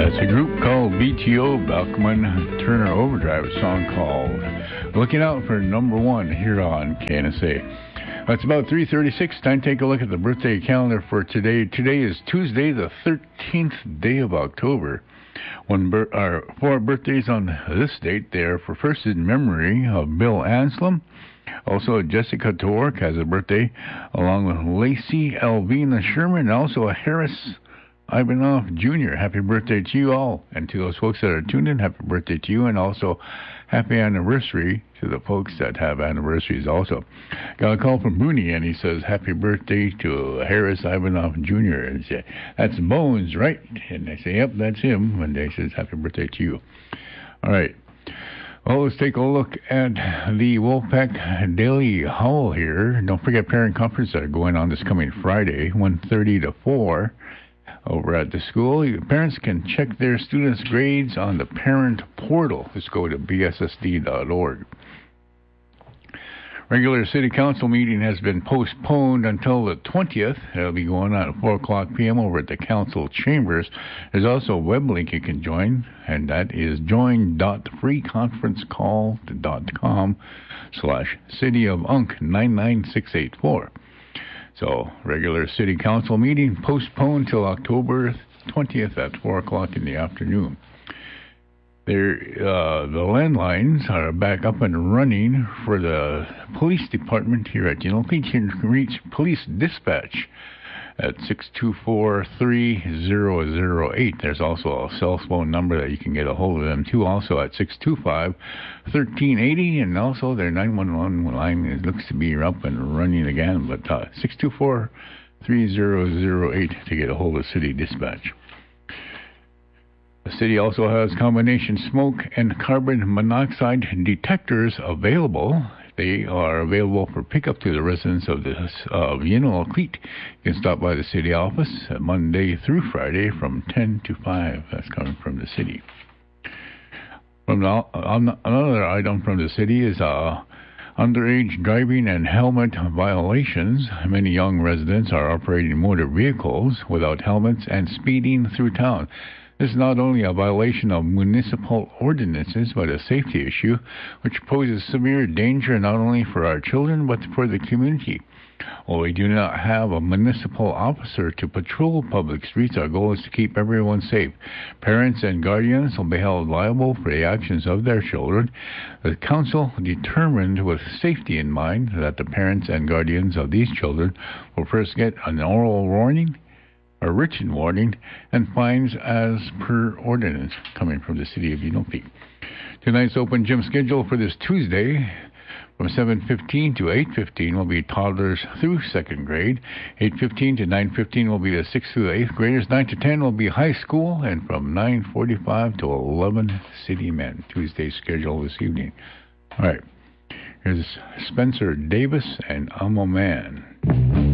That's a group called BTO, Bachman Turner Overdrive, a song called Looking Out for Number One here on KNSA. It's about 3:36. Time to take a look at the birthday calendar for today. Today is Tuesday, the 13th day of October. Four birthdays on this date. They are for first in memory of Bill Anselm. Also, Jessica Tork has a birthday, along with Lacey Elvina Sherman, and also Harris Ivanov Jr. Happy birthday to you all. And to those folks that are tuned in, happy birthday to you. And also, happy anniversary to the folks that have anniversaries also. Got a call from Bruni, and he says, happy birthday to Harris Ivanov Jr. And say, that's Bones, right? And I say, yep, that's him. And he says, happy birthday to you. All right. Well, let's take a look at the Wolfpack Daily Howl here. Don't forget parent conference that are going on this coming Friday, 1:30 to 4. Over at the school, parents can check their students' grades on the parent portal. Just go to bssd.org. Regular city council meeting has been postponed until the 20th. It'll be going on at 4 o'clock p.m. over at the council chambers. There's also a web link you can join, and that is join.freeconferencecall.com/cityofunk99684. So, regular city council meeting postponed till October 20th at 4 o'clock in the afternoon. The landlines are back up and running for the police department here at Unity. You can reach police dispatch at 624-3008. There's also a cell phone number that you can get a hold of them too, also at 625-1380, and also their 911 line looks to be up and running again, but 624-3008 to get a hold of city dispatch. The city also has combination smoke and carbon monoxide detectors available. They are available for pickup to the residents of the Unalakleet. You can stop by the city office Monday through Friday from 10 to 5. That's coming from the city. Another item from the city is underage driving and helmet violations. Many young residents are operating motor vehicles without helmets and speeding through town. This is not only a violation of municipal ordinances, but a safety issue, which poses severe danger not only for our children, but for the community. While we do not have a municipal officer to patrol public streets, our goal is to keep everyone safe. Parents and guardians will be held liable for the actions of their children. The council determined with safety in mind that the parents and guardians of these children will first get an oral warning, a written warning, and fines as per ordinance, coming from the city of Unalakleet. Tonight's open gym schedule for this Tuesday from 7:15 to 8:15 will be toddlers through second grade. 8:15 to 9:15 will be the 6th through the 8th graders. 9 to 10 will be high school, and from 9:45 to 11 city men. Tuesday's schedule this evening. All right, here's Spencer Davis and I'm a Man.